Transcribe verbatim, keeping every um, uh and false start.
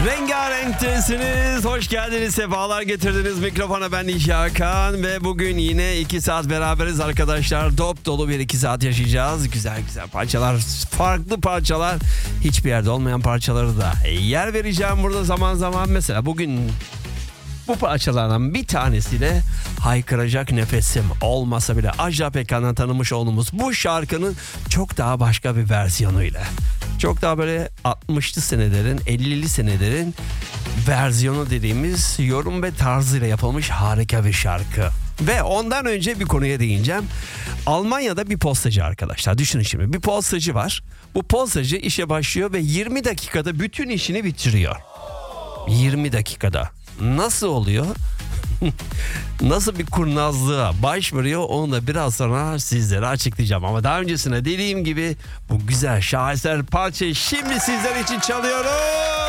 Rengarenktesiniz. Hoş geldiniz. Sefalar getirdiniz. Mikrofona ben Nişi Hakan ve bugün yine iki saat beraberiz arkadaşlar. Dop dolu bir iki saat yaşayacağız. Güzel güzel parçalar, farklı parçalar, hiçbir yerde olmayan parçaları da yer vereceğim burada zaman zaman. Mesela bugün bu parçalardan bir tanesiyle haykıracak nefesim olmasa bile Ajda Pekkan'dan tanımış olduğumuz bu şarkının çok daha başka bir versiyonuyla. Çok daha böyle altmışlı senelerin, ellili senelerin versiyonu dediğimiz yorum ve tarzıyla yapılmış harika bir şarkı. Ve ondan önce bir konuya değineceğim. Almanya'da bir postacı arkadaşlar. Düşünün şimdi, bir postacı var. Bu postacı işe başlıyor ve yirmi dakikada bütün işini bitiriyor. yirmi dakikada. Nasıl oluyor? Nasıl bir kurnazlığa başvuruyor, onu da biraz sonra sizlere açıklayacağım. Ama daha öncesine dediğim gibi bu güzel şaheser parçayı şimdi sizler için çalıyorum.